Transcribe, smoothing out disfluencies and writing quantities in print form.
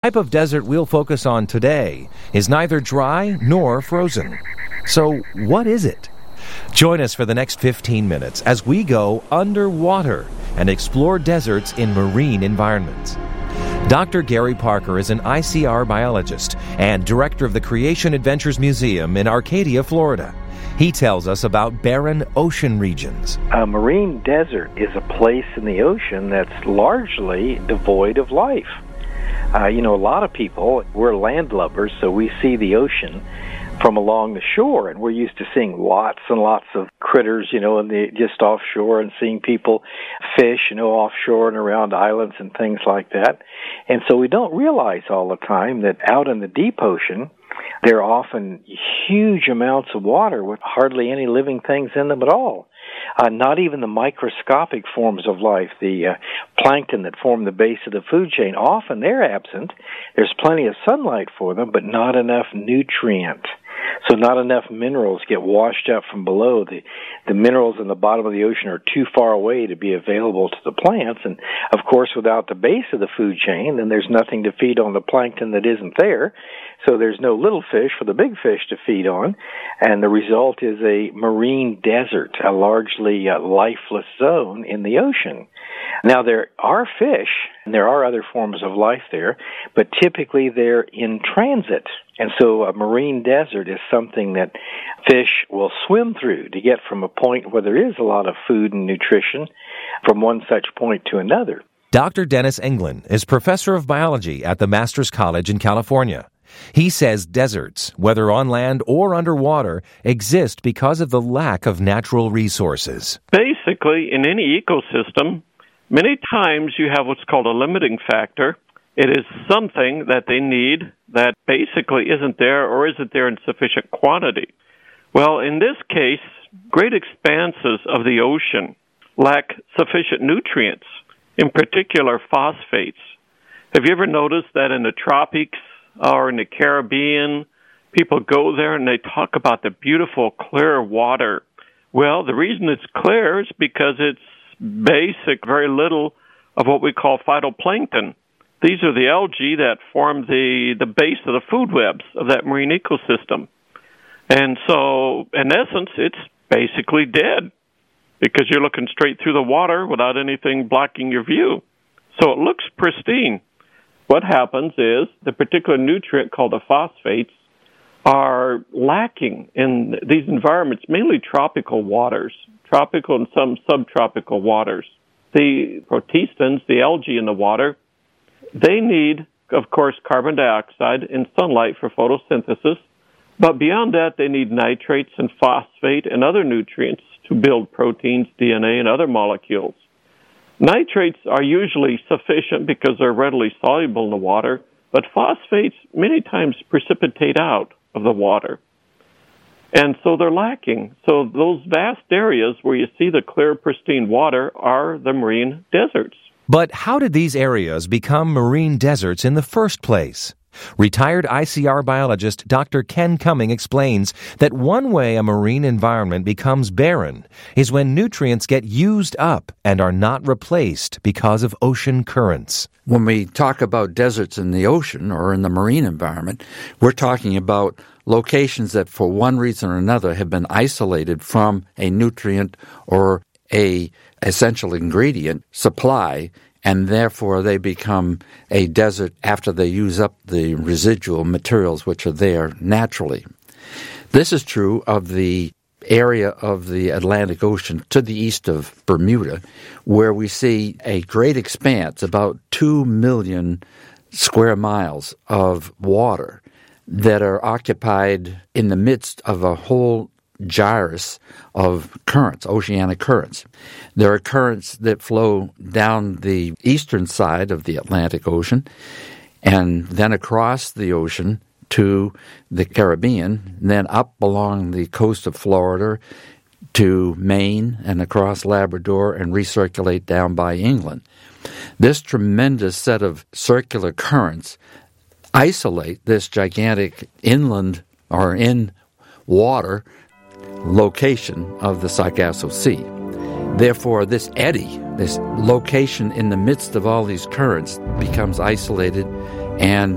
The type of desert we'll focus on today is neither dry nor frozen. So what is it? Join us for the next 15 minutes as we go underwater and explore deserts in marine environments. Dr. Gary Parker is an ICR biologist and director of the Creation Adventures Museum in Arcadia, Florida. He tells us about barren ocean regions. A marine desert is a place in the ocean that's largely devoid of life. A lot of people, we're landlubbers, so we see the ocean from along the shore, and we're used to seeing lots and lots of critters, just offshore, and seeing people fish, offshore and around islands and things like that. And so we don't realize all the time that out in the deep ocean, there are often huge amounts of water with hardly any living things in them at all. Not even the microscopic forms of life, the plankton that form the base of the food chain, often they're absent. There's plenty of sunlight for them, but not enough nutrient. So not enough minerals get washed up from below. The minerals in the bottom of the ocean are too far away to be available to the plants. And, of course, without the base of the food chain, then there's nothing to feed on the plankton that isn't there. So there's no little fish for the big fish to feed on. And the result is a marine desert, a largely lifeless zone in the ocean. Now, there are fish, and there are other forms of life there, but typically they're in transit. And so a marine desert is something that fish will swim through to get from a point where there is a lot of food and nutrition from one such point to another. Dr. Dennis Englund is professor of biology at the Masters College in California. He says deserts, whether on land or underwater, exist because of the lack of natural resources. Basically, in any ecosystem, many times you have what's called a limiting factor. It is something that they need that basically isn't there or isn't there in sufficient quantity. Well, in this case, great expanses of the ocean lack sufficient nutrients, in particular phosphates. Have you ever noticed that in the tropics or in the Caribbean, people go there and they talk about the beautiful, clear water? Well, the reason it's clear is because it's basic, very little of what we call phytoplankton. These are the algae that form the base of the food webs of that marine ecosystem. And so, in essence, it's basically dead because you're looking straight through the water without anything blocking your view. So it looks pristine. What happens is the particular nutrient called the phosphates are lacking in these environments, mainly tropical waters, tropical and some subtropical waters. The protistans, the algae in the water, they need, of course, carbon dioxide and sunlight for photosynthesis, but beyond that, they need nitrates and phosphate and other nutrients to build proteins, DNA, and other molecules. Nitrates are usually sufficient because they're readily soluble in the water, but phosphates many times precipitate out of the water. And so they're lacking. So those vast areas where you see the clear, pristine water are the marine deserts. But how did these areas become marine deserts in the first place? Retired ICR biologist Dr. Ken Cumming explains that one way a marine environment becomes barren is when nutrients get used up and are not replaced because of ocean currents. When we talk about deserts in the ocean or in the marine environment, we're talking about locations that for one reason or another have been isolated from a nutrient or a essential ingredient supply, and therefore they become a desert after they use up the residual materials which are there naturally. This is true of the area of the Atlantic Ocean to the east of Bermuda, where we see a great expanse, about 2 million square miles of water that are occupied in the midst of a whole gyrus of currents, oceanic currents. There are currents that flow down the eastern side of the Atlantic Ocean and then across the ocean to the Caribbean, then up along the coast of Florida to Maine and across Labrador and recirculate down by England. This tremendous set of circular currents isolate this gigantic inland or in water location of the Sargasso Sea. Therefore, this eddy, this location in the midst of all these currents, becomes isolated and